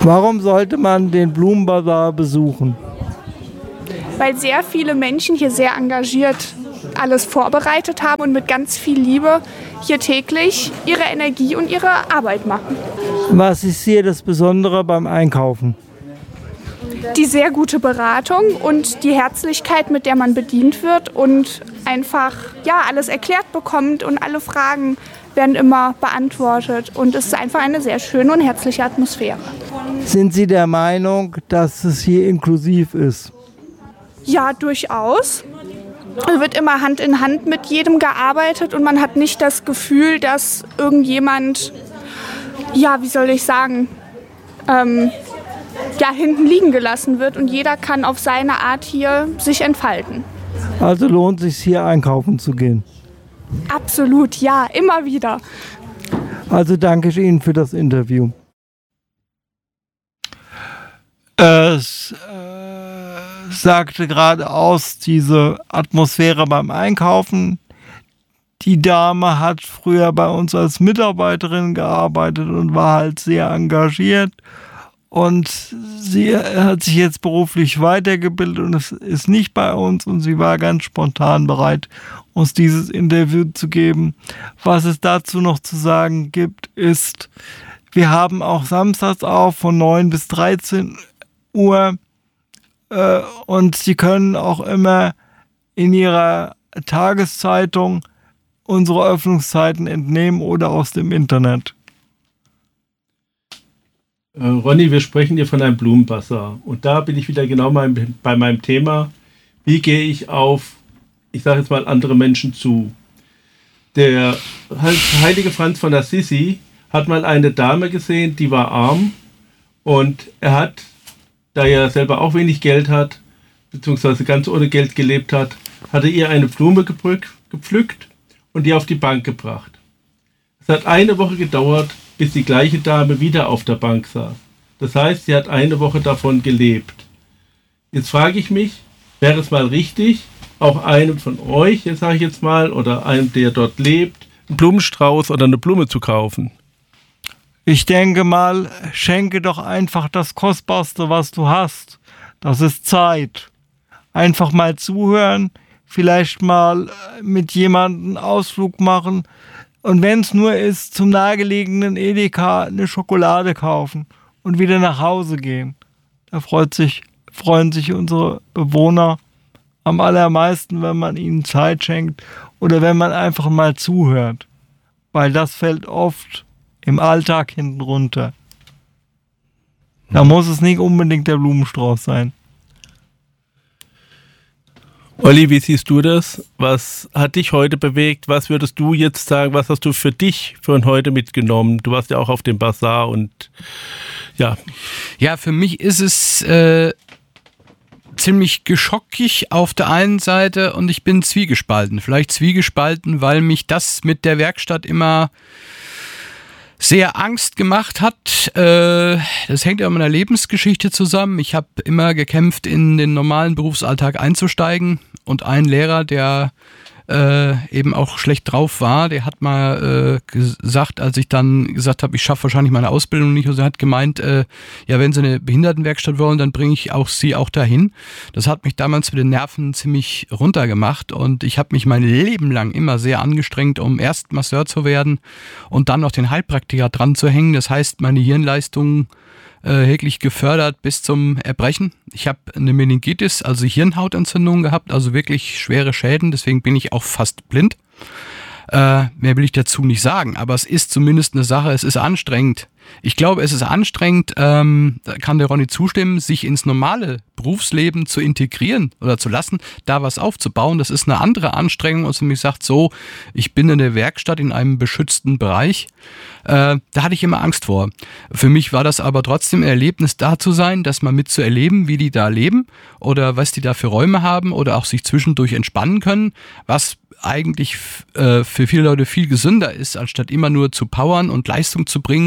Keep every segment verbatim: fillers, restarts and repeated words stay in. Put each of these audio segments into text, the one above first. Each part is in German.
Warum sollte man den Blumenbasar besuchen? Weil sehr viele Menschen hier sehr engagiert alles vorbereitet haben und mit ganz viel Liebe hier täglich ihre Energie und ihre Arbeit machen. Was ist hier das Besondere beim Einkaufen? Die sehr gute Beratung und die Herzlichkeit, mit der man bedient wird und einfach ja, alles erklärt bekommt und alle Fragen werden immer beantwortet. Und es ist einfach eine sehr schöne und herzliche Atmosphäre. Sind Sie der Meinung, dass es hier inklusiv ist? Ja, durchaus. Es wird immer Hand in Hand mit jedem gearbeitet und man hat nicht das Gefühl, dass irgendjemand, ja, wie soll ich sagen, ähm, ja, hinten liegen gelassen wird und jeder kann auf seine Art hier sich entfalten. Also lohnt es sich hier einkaufen zu gehen? Absolut, ja, immer wieder. Also danke ich Ihnen für das Interview. Es äh, sagte gerade aus, diese Atmosphäre beim Einkaufen. Die Dame hat früher bei uns als Mitarbeiterin gearbeitet und war halt sehr engagiert. Und sie hat sich jetzt beruflich weitergebildet und es ist nicht bei uns. Und sie war ganz spontan bereit, uns dieses Interview zu geben. Was es dazu noch zu sagen gibt, ist, wir haben auch samstags auf von neun bis dreizehn Uhr. Äh, und Sie können auch immer in Ihrer Tageszeitung unsere Öffnungszeiten entnehmen oder aus dem Internet. Äh, Ronny, wir sprechen hier von einem Blumenbasar. Und da bin ich wieder genau mein, bei meinem Thema. Wie gehe ich auf, ich sage jetzt mal, andere Menschen zu? Der heilige Franz von Assisi hat mal eine Dame gesehen, die war arm. Und er hat, da er selber auch wenig Geld hat, beziehungsweise ganz ohne Geld gelebt hat, hatte ihr eine Blume gepflückt und die auf die Bank gebracht. Es hat eine Woche gedauert, bis die gleiche Dame wieder auf der Bank saß. Das heißt, sie hat eine Woche davon gelebt. Jetzt frage ich mich, wäre es mal richtig, auch einem von euch, jetzt sage ich jetzt mal, oder einem, der dort lebt, einen Blumenstrauß oder eine Blume zu kaufen? Ich denke mal, schenke doch einfach das Kostbarste, was du hast. Das ist Zeit. Einfach mal zuhören, vielleicht mal mit jemandem einen Ausflug machen. Und wenn es nur ist, zum nahegelegenen Edeka eine Schokolade kaufen und wieder nach Hause gehen. Da freut sich, freuen sich unsere Bewohner am allermeisten, wenn man ihnen Zeit schenkt oder wenn man einfach mal zuhört. Weil das fällt oft im Alltag hinten runter. Da muss es nicht unbedingt der Blumenstrauß sein. Olli, wie siehst du das? Was hat dich heute bewegt? Was würdest du jetzt sagen? Was hast du für dich von heute mitgenommen? Du warst ja auch auf dem Basar und ja. Ja, für mich ist es äh, ziemlich geschockig auf der einen Seite und ich bin zwiegespalten. Vielleicht zwiegespalten, weil mich das mit der Werkstatt immer sehr Angst gemacht hat. Das hängt ja mit meiner Lebensgeschichte zusammen. Ich habe immer gekämpft, in den normalen Berufsalltag einzusteigen und ein Lehrer, der äh, eben auch schlecht drauf war, der hat mal äh, gesagt, als ich dann gesagt habe, ich schaffe wahrscheinlich meine Ausbildung nicht, also er hat gemeint, äh, ja, wenn Sie eine Behindertenwerkstatt wollen, dann bringe ich auch Sie auch dahin. Das hat mich damals mit den Nerven ziemlich runtergemacht und ich habe mich mein Leben lang immer sehr angestrengt, um erst Masseur zu werden und dann noch den Heilpraktiker dran zu hängen. Das heißt, meine Hirnleistung äh, wirklich gefördert bis zum Erbrechen. Ich habe eine Meningitis, also Hirnhautentzündung gehabt, also wirklich schwere Schäden, deswegen bin ich auch fast blind. Äh, mehr will ich dazu nicht sagen, aber es ist zumindest eine Sache, es ist anstrengend. Ich glaube, es ist anstrengend, ähm, da kann der Ronny zustimmen, sich ins normale Berufsleben zu integrieren oder zu lassen, da was aufzubauen. Das ist eine andere Anstrengung, als wenn man sagt, so, ich bin in der Werkstatt in einem beschützten Bereich. Äh, da hatte ich immer Angst vor. Für mich war das aber trotzdem ein Erlebnis, da zu sein, das mal mitzuerleben, wie die da leben oder was die da für Räume haben oder auch sich zwischendurch entspannen können, was eigentlich äh, für viele Leute viel gesünder ist, anstatt immer nur zu powern und Leistung zu bringen und sich be-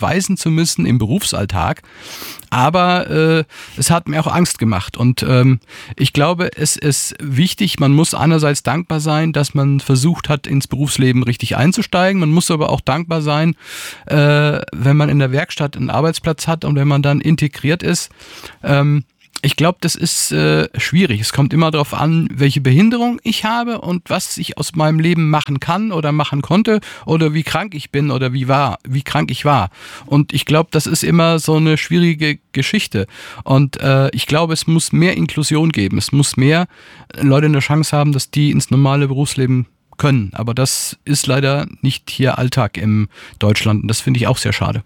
beweisen zu müssen im Berufsalltag. Aber äh, es hat mir auch Angst gemacht. Und ähm, ich glaube, es ist wichtig, man muss einerseits dankbar sein, dass man versucht hat, ins Berufsleben richtig einzusteigen. Man muss aber auch dankbar sein, äh, wenn man in der Werkstatt einen Arbeitsplatz hat und wenn man dann integriert ist. Ähm, Ich glaube, das ist äh, schwierig. Es kommt immer darauf an, welche Behinderung ich habe und was ich aus meinem Leben machen kann oder machen konnte oder wie krank ich bin oder wie war, wie krank ich war. Und ich glaube, das ist immer so eine schwierige Geschichte. Und äh, ich glaube, es muss mehr Inklusion geben. Es muss mehr Leute eine Chance haben, dass die ins normale Berufsleben können. Aber das ist leider nicht hier Alltag in Deutschland. Und das finde ich auch sehr schade.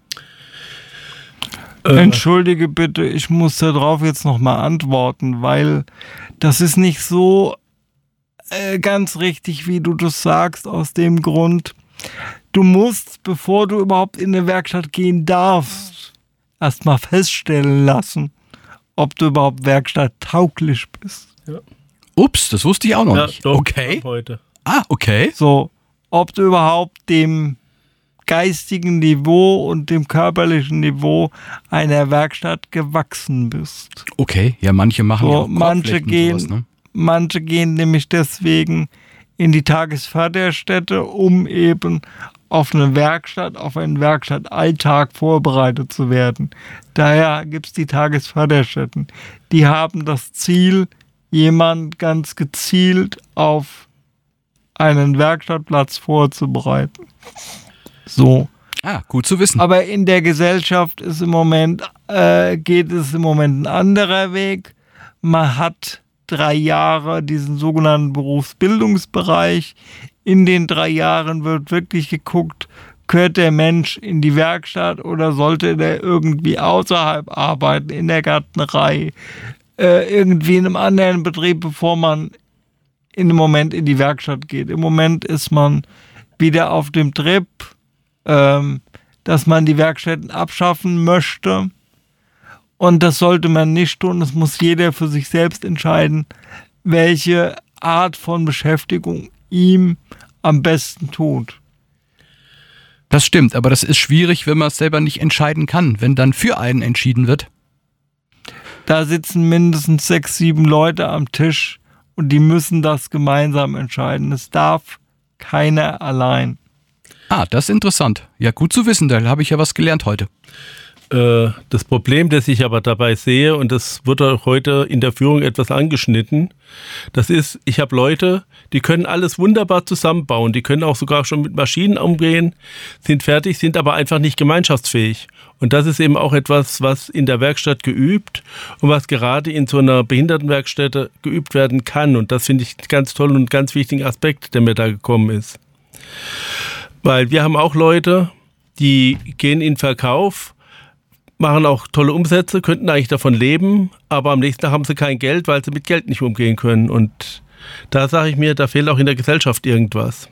Entschuldige bitte, ich muss darauf jetzt nochmal antworten, weil das ist nicht so äh, ganz richtig, wie du das sagst, aus dem Grund, du musst, bevor du überhaupt in eine Werkstatt gehen darfst, erstmal feststellen lassen, ob du überhaupt werkstatttauglich bist. Ja. Ups, das wusste ich auch noch Ja, nicht. doch, Okay. heute. Ah, okay. So, ob du überhaupt dem geistigen Niveau und dem körperlichen Niveau einer Werkstatt gewachsen bist. Okay, ja, manche machen So, ja auch manche Korbflechten gehen, und sowas, ne? manche gehen nämlich deswegen in die Tagesförderstätte, um eben auf eine Werkstatt, auf einen Werkstattalltag vorbereitet zu werden. Daher gibt es die Tagesförderstätten. Die haben das Ziel, jemand ganz gezielt auf einen Werkstattplatz vorzubereiten. So. Ah, gut zu wissen. Aber in der Gesellschaft ist im Moment, äh, geht es im Moment ein anderer Weg. Man hat drei Jahre diesen sogenannten Berufsbildungsbereich. In den drei Jahren wird wirklich geguckt, gehört der Mensch in die Werkstatt oder sollte der irgendwie außerhalb arbeiten, in der Gärtnerei, äh, irgendwie in einem anderen Betrieb, bevor man in dem Moment in die Werkstatt geht. Im Moment ist man wieder auf dem Trip, ähm, dass man die Werkstätten abschaffen möchte. Und das sollte man nicht tun. Das muss jeder für sich selbst entscheiden, welche Art von Beschäftigung ihm am besten tut. Das stimmt, aber das ist schwierig, wenn man es selber nicht entscheiden kann, wenn dann für einen entschieden wird. Da sitzen mindestens sechs, sieben Leute am Tisch und die müssen das gemeinsam entscheiden. Es darf keiner allein. Ah, das ist interessant. Ja, gut zu wissen, da habe ich ja was gelernt heute. Äh, das Problem, das ich aber dabei sehe, und das wird auch heute in der Führung etwas angeschnitten, das ist, ich habe Leute, die können alles wunderbar zusammenbauen, die können auch sogar schon mit Maschinen umgehen, sind fertig, sind aber einfach nicht gemeinschaftsfähig. Und das ist eben auch etwas, was in der Werkstatt geübt und was gerade in so einer Behindertenwerkstätte geübt werden kann. Und das finde ich ganz toll und einen ganz wichtigen Aspekt, der mir da gekommen ist. Weil wir haben auch Leute, die gehen in den Verkauf, machen auch tolle Umsätze, könnten eigentlich davon leben, aber am nächsten Tag haben sie kein Geld, weil sie mit Geld nicht umgehen können. Und da sage ich mir, da fehlt auch in der Gesellschaft irgendwas.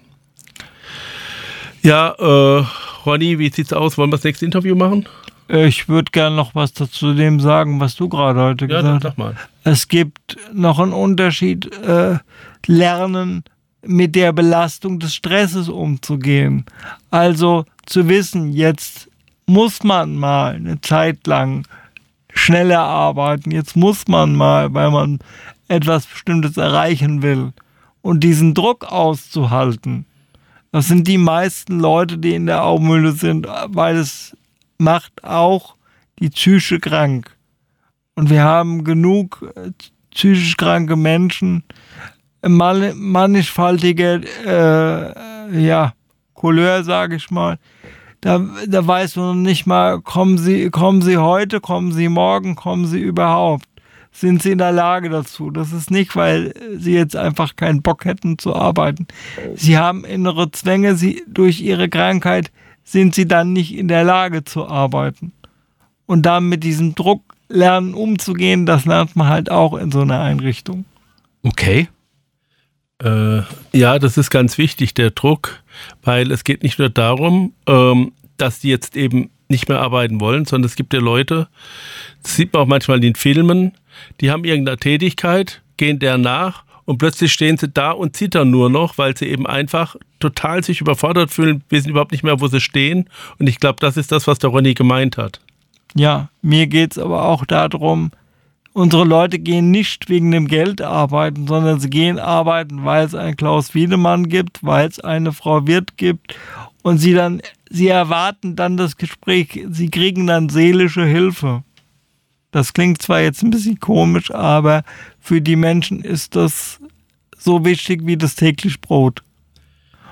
Ja, äh, Ronny, wie sieht's aus? Wollen wir das nächste Interview machen? Ich würde gerne noch was dazu dem sagen, was du gerade heute Ja, gesagt sag hast. mal. Es gibt noch einen Unterschied, äh, lernen mit der Belastung des Stresses umzugehen. Also zu wissen, jetzt muss man mal eine Zeit lang schneller arbeiten, jetzt muss man mal, weil man etwas Bestimmtes erreichen will und diesen Druck auszuhalten. Das sind die meisten Leute, die in der Aumühle sind, weil es macht auch die Psyche krank. Und wir haben genug psychisch kranke Menschen, mannigfaltige äh, ja, Couleur, sage ich mal. Da, da weiß man nicht mal, kommen sie, kommen sie heute, kommen sie morgen, kommen sie überhaupt. Sind sie in der Lage dazu? Das ist nicht, weil sie jetzt einfach keinen Bock hätten zu arbeiten. Sie haben innere Zwänge, sie, durch ihre Krankheit sind sie dann nicht in der Lage zu arbeiten. Und dann mit diesem Druck lernen umzugehen, das lernt man halt auch in so einer Einrichtung. Okay. Äh, ja, das ist ganz wichtig, der Druck, weil es geht nicht nur darum, ähm, dass die jetzt eben nicht mehr arbeiten wollen, sondern es gibt ja Leute, das sieht man auch manchmal in den Filmen, die haben irgendeine Tätigkeit, gehen der nach und plötzlich stehen sie da und zittern nur noch, weil sie eben einfach total sich überfordert fühlen, wissen überhaupt nicht mehr, wo sie stehen. Und ich glaube, das ist das, was der Ronny gemeint hat. Ja, mir geht es aber auch darum, unsere Leute gehen nicht wegen dem Geld arbeiten, sondern sie gehen arbeiten, weil es einen Klaus Wiedemann gibt, weil es eine Frau Wirth gibt und sie dann, sie erwarten dann das Gespräch, sie kriegen dann seelische Hilfe. Das klingt zwar jetzt ein bisschen komisch, aber für die Menschen ist das so wichtig wie das täglich Brot.